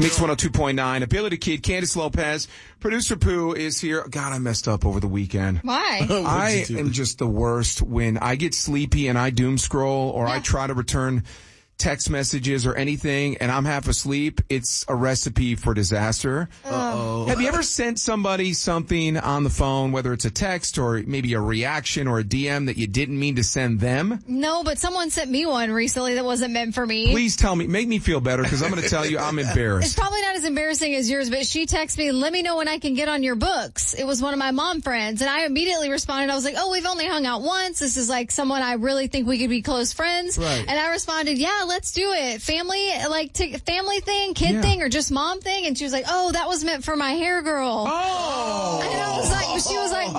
Mix 102.9. Ability Kid, Candace Lopez. Producer Pooh is here. God, I messed up over the weekend. Why? I am just the worst when I get sleepy and I doom scroll or I try to return text messages or anything and I'm half asleep. It's a recipe for disaster. Uh-oh. Have you ever sent somebody something on the phone, whether it's a text or maybe a reaction or a DM that you didn't mean to send them? No, but someone sent me one recently that wasn't meant for me. Please tell me. Make me feel better because I'm going to tell you I'm embarrassed. It's probably not as embarrassing as yours, but she texted me, let me know when I can get on your books. It was one of my mom friends, and I immediately responded. I was like, oh, we've only hung out once. This is like someone I really think we could be close friends. Right. And I responded, yeah, let's do it. Family, like family thing, kid thing, or just mom thing? And she was like, oh, that was meant for my hair girl. Oh! And I was like, she was like,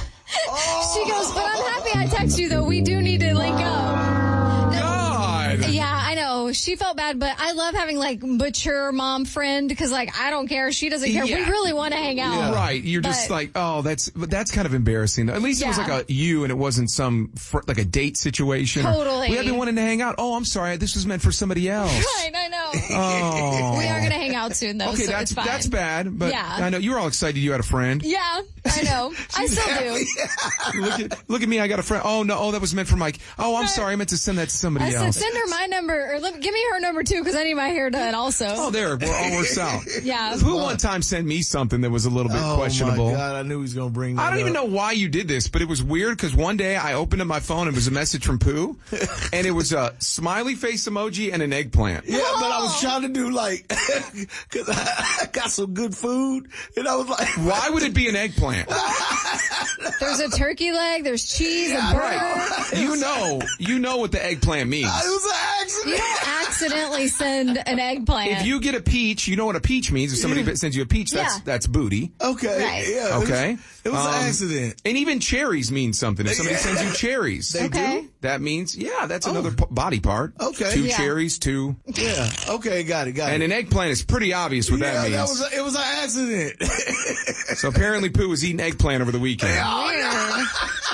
she goes, but I'm happy I text you though. We do need to link up. God! Yeah, I know. She felt bad, but I love having like mature mom friend because like I don't care. She doesn't care. Yeah. We really want to hang out. Yeah. Right. You're just like, oh, that's kind of embarrassing. At least it was like a you and it wasn't some like a date situation. Totally. We have been wanting to hang out. Oh, I'm sorry. This was meant for somebody else. Right, I know. Oh. We are going to hang out soon though. Okay, so it's fine. that's bad, but Yeah. I know you were all excited you had a friend. Yeah, I know. I still do. Look at me, I got a friend. Oh no, that was meant for Mike. Oh, I'm sorry, I meant to send that to somebody I said, else. send her my number, or give me her number too, because I need my hair done also. Oh, there, it all works out. Yeah. Who one time sent me something that was a little bit questionable? Oh my God, I knew he was going to bring that I don't even know why you did this, but it was weird because one day I opened up my phone and it was a message from Pooh, and it was a smiley face emoji and an eggplant. Yeah, but I was trying to do like, because I got some good food, and I was like, why would it be an eggplant? There's a turkey leg, there's cheese, a burger. Right. You know what the eggplant means. it was an accident. You don't accidentally send an eggplant. If you get a peach, you know what a peach means. If somebody sends you a peach, that's booty. Okay. Right. Yeah. Okay. It was an accident. And even cherries mean something. If somebody sends you cherries, They do? that means, that's another body part. Okay. 2 cherries, 2. Yeah. Okay. Got it. And an eggplant is pretty obvious what that means. It was an accident. So apparently Pooh was eating eggplant over the weekend. Weird.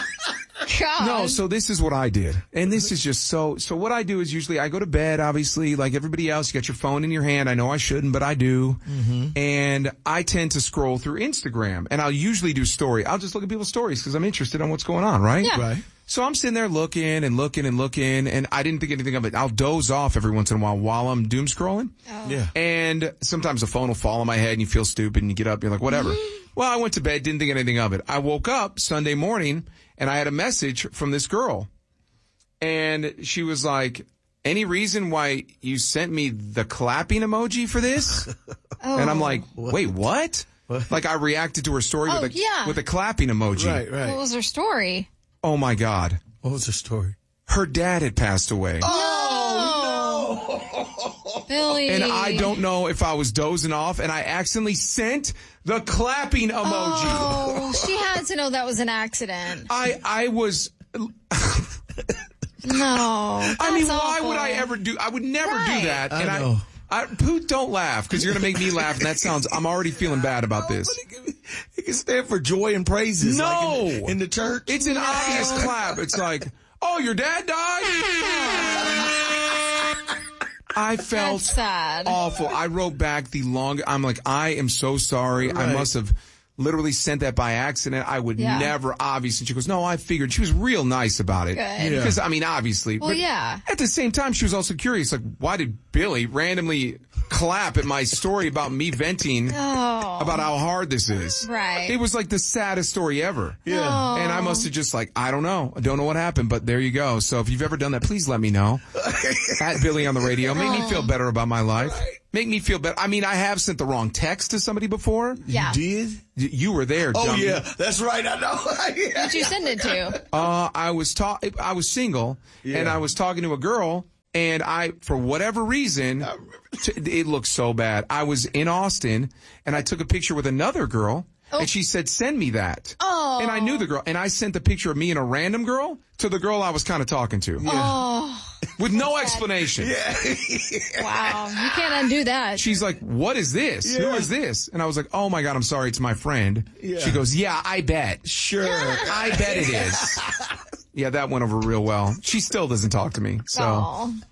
God. No, so this is what I did. And this is just so what I do is usually I go to bed, obviously, like everybody else. You got your phone in your hand. I know I shouldn't, but I do. Mm-hmm. And I tend to scroll through Instagram. And I'll usually do story. I'll just look at people's stories because I'm interested in what's going on, right? Yeah. Right. So I'm sitting there looking, and I didn't think anything of it. I'll doze off every once in a while I'm doom scrolling. Oh. Yeah. And sometimes the phone will fall on my head and you feel stupid and you get up, you're like, whatever. Well, I went to bed, didn't think anything of it. I woke up Sunday morning and I had a message from this girl. And she was like, any reason why you sent me the clapping emoji for this? And I'm like, wait, what? Like I reacted to her story with a clapping emoji. Right. What was her story? Oh my God. What was her story? Her dad had passed away. Oh, Billy. And I don't know if I was dozing off and I accidentally sent the clapping emoji. Oh, she had to know that was an accident. I was... No. I mean, why would I ever do... I would never do that. I And know. Pooh, don't laugh because you're going to make me laugh and that sounds... I'm already feeling bad about this. It can stand for joy and praises. No. Like in the church. It's an obvious clap. It's like, oh, your dad died? I felt That's sad. awful. I wrote back I'm like, I am so sorry. I Right. must have literally sent that by accident. I would never, obviously. She goes, no, I figured. She was real nice about it. Good. Yeah. Because, I mean, obviously. Well, but yeah. at the same time, she was also curious, like, why did Billy randomly clap at my story about me venting about how hard this is? Right. It was like the saddest story ever. Yeah. Oh. And I must have just like, I don't know what happened, but there you go. So if you've ever done that, please let me know. At Billy on the radio. Make me feel better about my life. Make me feel better. I mean, I have sent the wrong text to somebody before. Yeah. You did? You were there, Oh, dummy. yeah. That's right. I know. Yeah. Who'd you send it to? I was single, and I was talking to a girl, and for whatever reason, it looked so bad. I was in Austin, and I took a picture with another girl, and she said, send me that. Oh. And I knew the girl, and I sent the picture of me and a random girl to the girl I was kind of talking to. Yeah. Oh. With no explanation. Yeah. Wow. You can't undo that. She's like, what is this? Yeah. Who is this? And I was like, oh my God, I'm sorry. It's my friend. Yeah. She goes, yeah, I bet. Sure. I bet it is. Yeah, that went over real well. She still doesn't talk to me. So Aw.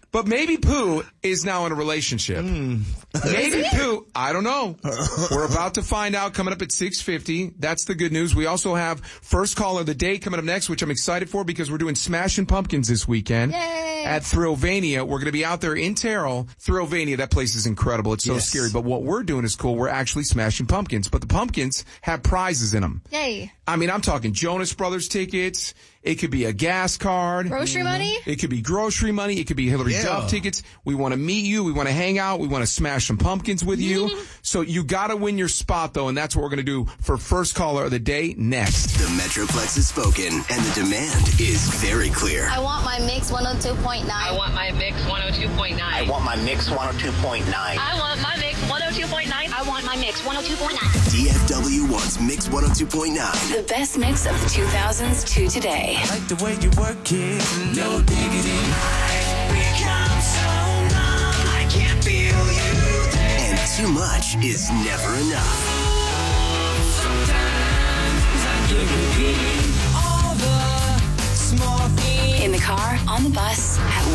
But maybe Pooh is now in a relationship. Maybe Pooh, I don't know. We're about to find out coming up at 6:50. That's the good news. We also have first caller of the day coming up next, which I'm excited for because we're doing Smashing Pumpkins this weekend. Yay. At Thrillvania. We're going to be out there in Terrell. Thrillvania, that place is incredible. It's so scary. But what we're doing is cool. We're actually smashing pumpkins. But the pumpkins have prizes in them. Yay. I mean, I'm talking Jonas Brothers tickets. It could be a gas card. Grocery money? It could be grocery money. It could be Hillary Duff tickets. We want to meet you. We want to hang out. We want to smash some pumpkins with you. So you got to win your spot, though, and that's what we're going to do for first caller of the day next. The Metroplex has spoken, and the demand is very clear. I want my Mix 102.9. I want my Mix 102.9. I want my Mix 102.9. I want my Mix 102.9. I want my Mix 102.9. DFW wants Mix 102.9. The best mix of the 2000s to today. I like the way you work it. No diggity. Become so numb. I can't feel you there. And too much is never enough. Sometimes I give it all the small things. In the car, on the bus, at